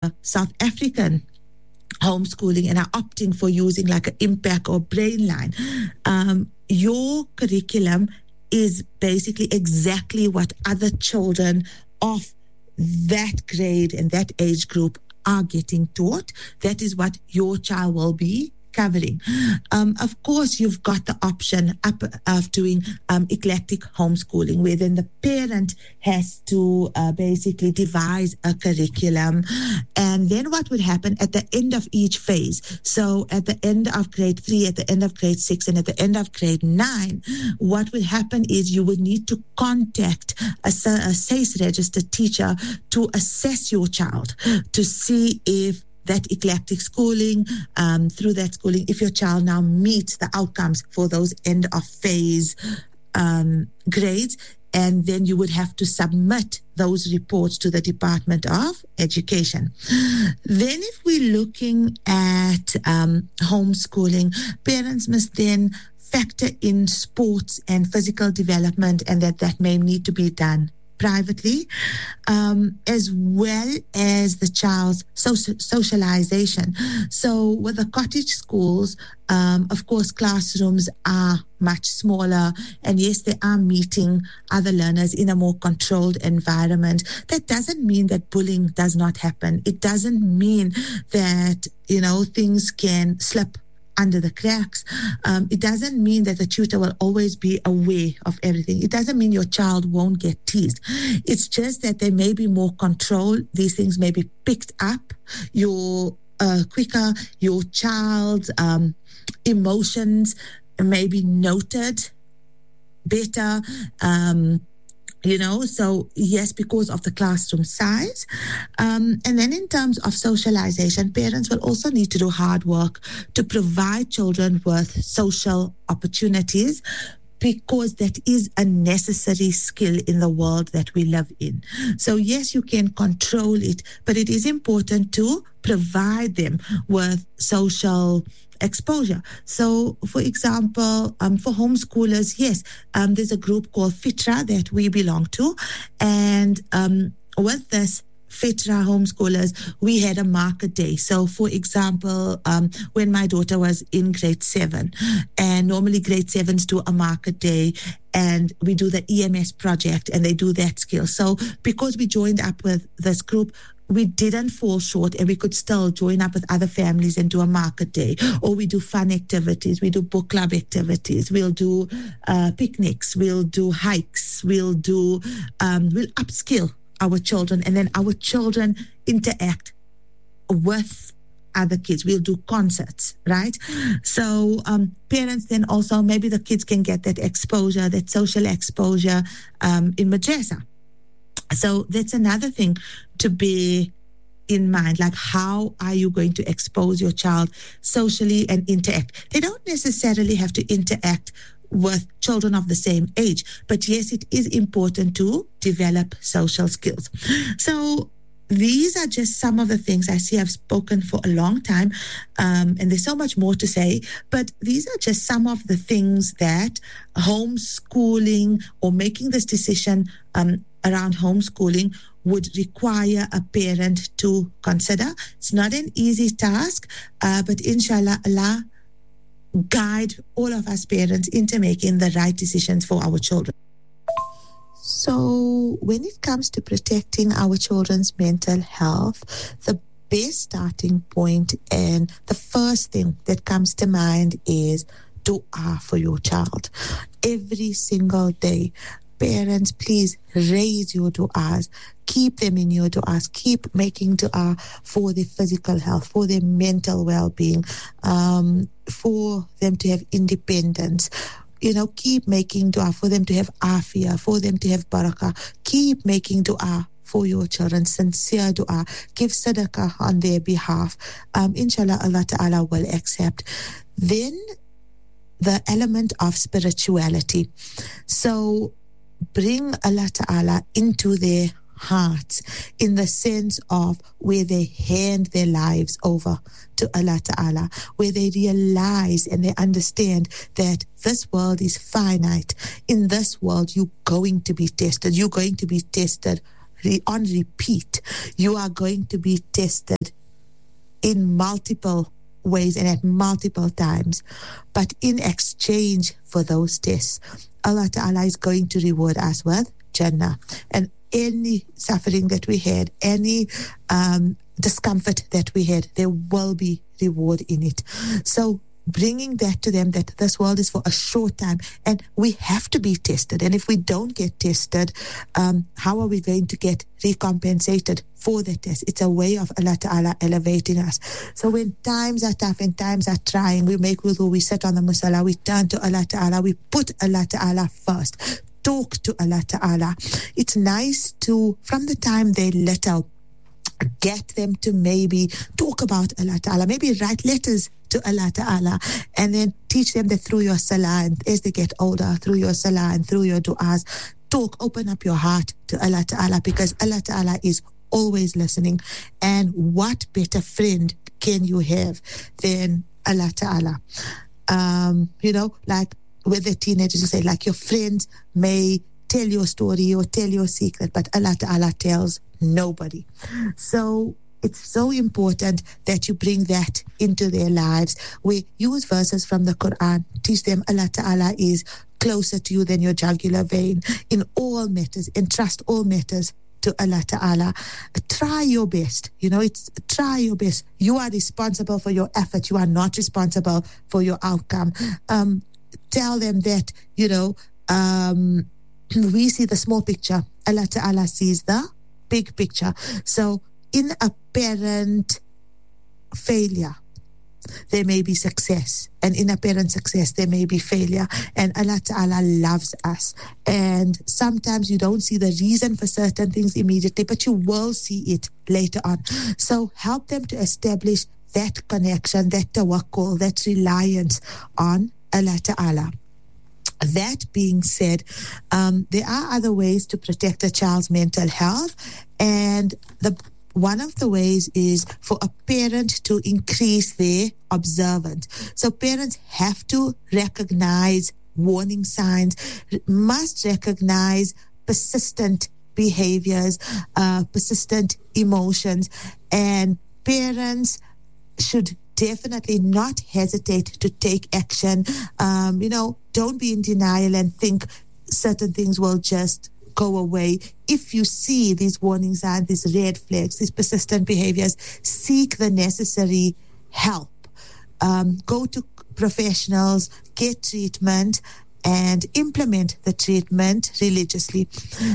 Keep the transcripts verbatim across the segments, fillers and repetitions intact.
South African homeschooling and are opting for using like an impact or brainline, um, your curriculum is basically exactly what other children of that grade and that age group are getting taught. That is what your child will be covering. Um, of course, you've got the option up of doing um, eclectic homeschooling, where then the parent has to uh, basically devise a curriculum. And then what would happen at the end of each phase? So at the end of grade three, at the end of grade six, and at the end of grade nine, what would happen is you would need to contact a, a S A C E registered teacher to assess your child to see if that eclectic schooling, um, through that schooling, if your child now meets the outcomes for those end of phase um, grades, and then you would have to submit those reports to the Department of Education. Then if we're looking at um, homeschooling, parents must then factor in sports and physical development, and that that may need to be done privately, um, as well as the child's social, socialization. So with the cottage schools, um, of course, classrooms are much smaller, and yes, they are meeting other learners in a more controlled environment. That doesn't mean that bullying does not happen. It doesn't mean that, you know, things can slip under the cracks. Um, it doesn't mean that the tutor will always be aware of everything. It doesn't mean your child won't get teased. It's just that there may be more control. These things may be picked up your uh, quicker. Your child's um, emotions may be noted better. Um, You know, so yes, because of the classroom size. Um, and then in terms of socialization, parents will also need to do hard work to provide children with social opportunities, because that is a necessary skill in the world that we live in. So yes, you can control it, but it is important to provide them with social exposure. So, for example, um, for homeschoolers, yes, um, there's a group called FITRA that we belong to. And um, with this FITRA homeschoolers, we had a market day. So, for example, um, when my daughter was in grade seven, and normally grade sevens do a market day, and we do the E M S project, and they do that skill. So, because we joined up with this group, we didn't fall short, and we could still join up with other families and do a market day. Or we do fun activities, we do book club activities, we'll do uh, picnics, we'll do hikes, we'll do, um, we'll upskill our children, and then our children interact with other kids. We'll do concerts, right? So um, parents then also, maybe the kids can get that exposure, that social exposure um, in madrasa. So that's another thing to be in mind, like how are you going to expose your child socially and interact? They don't necessarily have to interact with children of the same age, but yes, it is important to develop social skills. So these are just some of the things. I see I've spoken for a long time, um, and there's so much more to say, but these are just some of the things that homeschooling or making this decision um, around homeschooling would require a parent to consider. It's not an easy task, uh, but inshallah, Allah guide all of us parents into making the right decisions for our children. So when it comes to protecting our children's mental health, the best starting point and the first thing that comes to mind is dua for your child. Every single day, parents, please raise your du'as. Keep them in your du'as. Keep making du'a for their physical health, for their mental well-being, um, for them to have independence. You know, keep making du'a for them to have afiyah, for them to have barakah. Keep making du'a for your children, sincere du'a. Give sadaqah on their behalf. Um, inshallah, Allah Ta'ala will accept. Then the element of spirituality. So bring Allah Ta'ala into their hearts in the sense of where they hand their lives over to Allah Ta'ala, where they realize and they understand that this world is finite. In this world, you're going to be tested. You're going to be tested re- on repeat, you are going to be tested in multiple ways and at multiple times. But in exchange for those tests, Allah Ta'ala is going to reward us with Jannah. And any suffering that we had, any um, discomfort that we had, there will be reward in it. So bringing that to them, that this world is for a short time and we have to be tested. And if we don't get tested, um, how are we going to get recompensated for the test? It's a way of Allah Ta'ala elevating us. So when times are tough and times are trying, we make wudu, we sit on the musalla, we turn to Allah Ta'ala, we put Allah Ta'ala first, talk to Allah Ta'ala. It's nice to, from the time they're little, get them to maybe talk about Allah Ta'ala, maybe write letters to Allah Ta'ala, and then teach them that through your salah, and as they get older, through your salah and through your du'as, talk, open up your heart to Allah Ta'ala, because Allah Ta'ala is always listening. And what better friend can you have than Allah Ta'ala? Um, you know, like with the teenagers, you say, like, your friends may tell your story or tell your secret, but Allah Ta'ala tells nobody. So it's so important that you bring that into their lives. We use verses from the Quran, teach them Allah Ta'ala is closer to you than your jugular vein in all matters, entrust all matters to Allah Ta'ala. Try your best. You know, it's try your best. You are responsible for your effort. You are not responsible for your outcome. Um, tell them that, you know, um, we see the small picture. Allah Ta'ala sees the big picture. So in apparent failure, there may be success. And in apparent success, there may be failure. And Allah Ta'ala loves us. And sometimes you don't see the reason for certain things immediately, but you will see it later on. So help them to establish that connection, that tawakkul, that reliance on Allah Ta'ala. That being said, um, there are other ways to protect a child's mental health, and the one of the ways is for a parent to increase their observance. So parents have to recognize warning signs, must recognize persistent behaviors, uh, persistent emotions, and parents should definitely not hesitate to take action. Um, you know, don't be in denial and think certain things will just go away. If you see these warning signs, these red flags, these persistent behaviors, seek the necessary help. Um, go to professionals, get treatment, and implement the treatment religiously.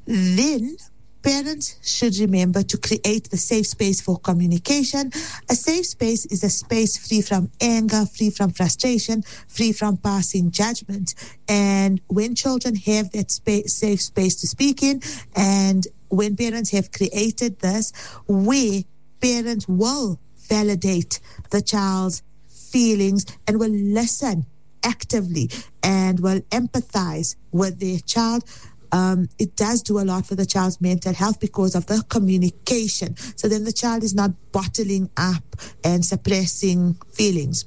Then parents should remember to create the safe space for communication. A safe space is a space free from anger, free from frustration, free from passing judgment. And when children have that space, safe space to speak in, and when parents have created this, where parents will validate the child's feelings and will listen actively and will empathize with their child, Um, it does do a lot for the child's mental health because of the communication. So then the child is not bottling up and suppressing feelings.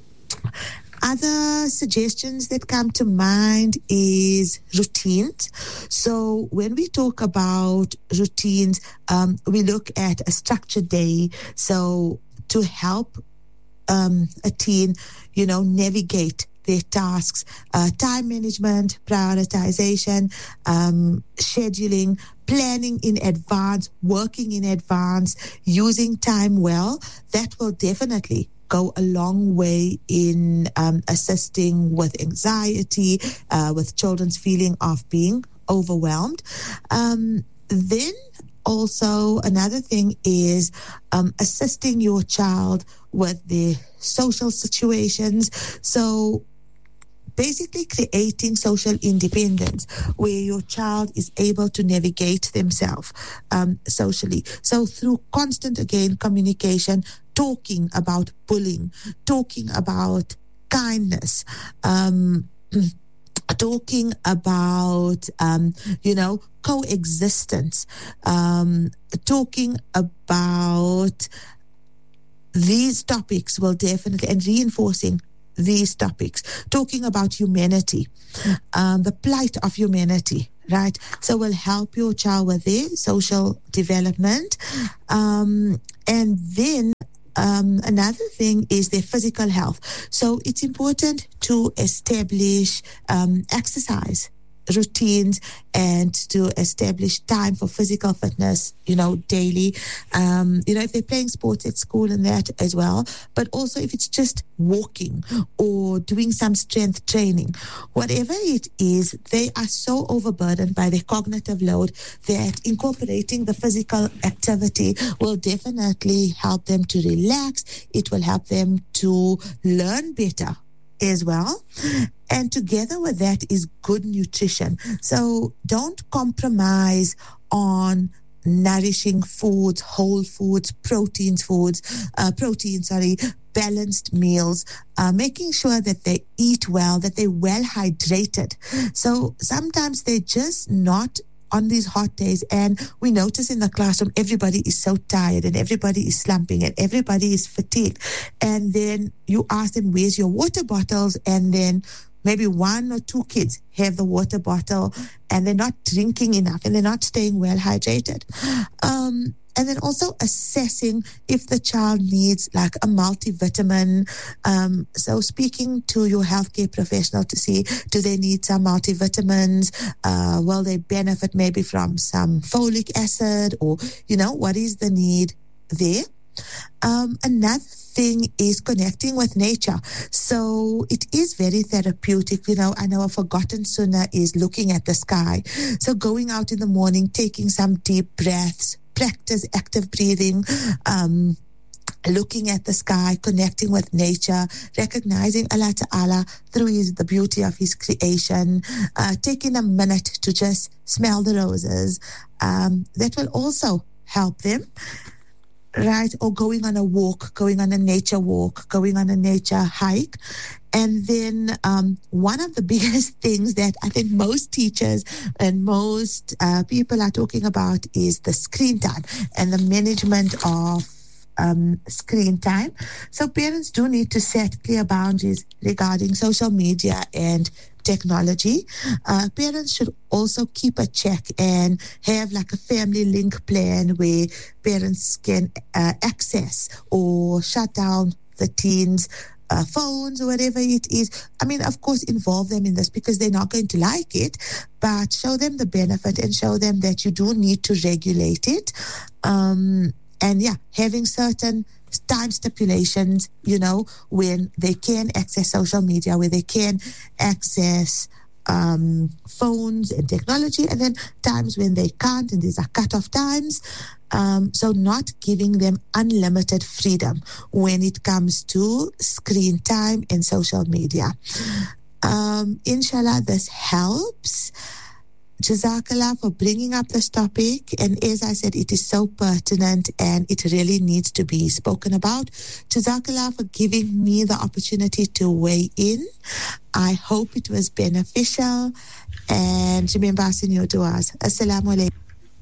Other suggestions that come to mind is routines. So when we talk about routines, um, we look at a structured day. So to help um, a teen, you know, navigate their tasks, uh, time management, prioritization, um, scheduling, planning in advance, working in advance, using time well, that will definitely go a long way in um, assisting with anxiety, uh, with children's feeling of being overwhelmed. Um, then also another thing is um, assisting your child with their social situations. So basically creating social independence where your child is able to navigate themselves um, socially. So through constant, again, communication, talking about bullying, talking about kindness, um, talking about, um, you know, coexistence, um, talking about these topics will definitely, and reinforcing these topics, talking about humanity, um, the plight of humanity, right? So we'll help your child with their social development. Um, and then um, another thing is their physical health. So it's important to establish um, exercise routines and to establish time for physical fitness, you know, daily. Um, you know, if they're playing sports at school and that as well, but also if it's just walking or doing some strength training, whatever it is, they are so overburdened by their cognitive load that incorporating the physical activity will definitely help them to relax. It will help them to learn better as well. And together with that is good nutrition. So don't compromise on nourishing foods, whole foods, proteins foods, uh, protein, sorry, balanced meals, uh, making sure that they eat well, that they're well hydrated. So sometimes they're just not on these hot days, and we notice in the classroom everybody is so tired and everybody is slumping and everybody is fatigued, and then you ask them, where's your water bottles? And then maybe one or two kids have the water bottle and they're not drinking enough and they're not staying well hydrated. Um, and then also assessing if the child needs like a multivitamin. Um, so speaking to your healthcare professional to see, do they need some multivitamins? Uh, will they benefit maybe from some folic acid, or, you know, what is the need there? Um, another thing is connecting with nature. So it is very therapeutic. You know, I know a forgotten sunnah is looking at the sky. So going out in the morning, taking some deep breaths, practice active breathing, um, looking at the sky, connecting with nature, recognizing Allah Ta'ala through his, the beauty of his creation, uh, taking a minute to just smell the roses. Um, that will also help them. Right, or going on a walk, going on a nature walk, going on a nature hike. And then um, one of the biggest things that I think most teachers and most uh, people are talking about is the screen time and the management of um, screen time. So parents do need to set clear boundaries regarding social media and technology. Uh, parents should also keep a check and have like a family link plan where parents can uh, access or shut down the teens' uh, phones or whatever it is. I mean, of course, involve them in this because they're not going to like it, but show them the benefit and show them that you do need to regulate it. Um, and yeah, having certain time stipulations, you know, when they can access social media, where they can access um, phones and technology, and then times when they can't, and these are cut-off times. Um, so not giving them unlimited freedom when it comes to screen time and social media. Um, inshallah, this helps. Jazakallah for bringing up this topic, and as I said, it is so pertinent and it really needs to be spoken about. Jazakallah for giving me the opportunity to weigh in. I hope it was beneficial, and remember us in your du'as. Assalamu alaikum.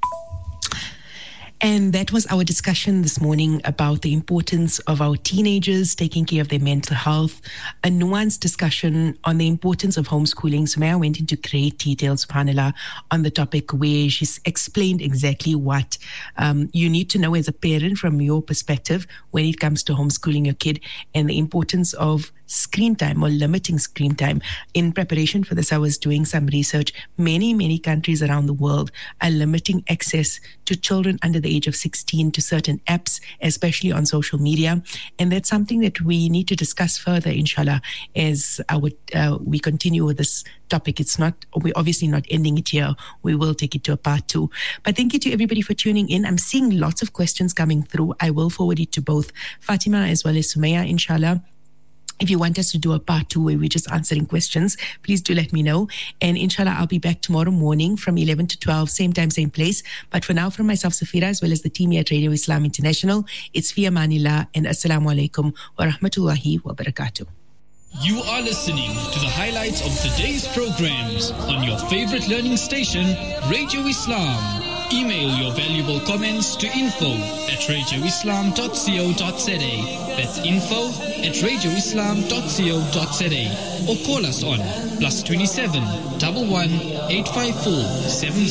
And that was our discussion this morning about the importance of our teenagers taking care of their mental health, a nuanced discussion on the importance of homeschooling. Sumaya went into great detail, subhanAllah, on the topic where she's explained exactly what um, you need to know as a parent from your perspective when it comes to homeschooling your kid, and the importance of screen time or limiting screen time. In preparation for this, I was doing some research. Many, many countries around the world are limiting access to children under the age of sixteen to certain apps, especially on social media. And that's something that we need to discuss further, inshallah, as our, uh, we continue with this topic. It's not, we're obviously not ending it here. We will take it to a part two. But thank you to everybody for tuning in. I'm seeing lots of questions coming through. I will forward it to both Fatima as well as Sumaya, inshallah. If you want us to do a part two where we're just answering questions, please do let me know. And inshallah, I'll be back tomorrow morning from eleven to twelve, same time, same place. But for now, from myself, Safira, as well as the team here at Radio Islam International, it's Fi Amanillah and Assalamu alaikum wa rahmatullahi wa barakatuh. You are listening to the highlights of today's programs on your favorite learning station, Radio Islam. Email your valuable comments to info at radio islam dot co dot za. That's info at radio islam dot co dot za. Or call us on plus twenty-seven, one one, eight five four, seven